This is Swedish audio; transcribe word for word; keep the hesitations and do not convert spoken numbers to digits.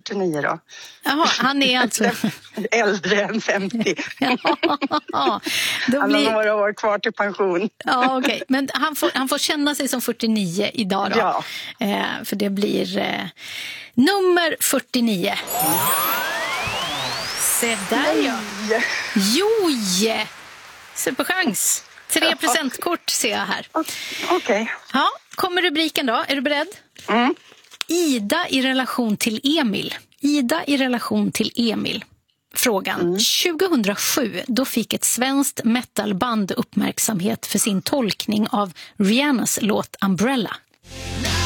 fyrtionio då. Jaha, han är alltså... Äldre än femtio. Ja, då han blir... har några år kvar till pension. Ja, okej. Okay. Men han får, han får känna sig som fyrtionio idag då. Ja. Eh, för det blir eh, nummer fyrtionio. Se där ja. Joj! Superchans. Tre presentkort ser jag här. Okej. Okay. Ja, kommer rubriken då. Är du beredd? Mm. Ida i relation till Emil. Ida i relation till Emil. Frågan. Mm. tjugohundrasju då fick ett svenskt metalband uppmärksamhet för sin tolkning av Rihannas låt Umbrella.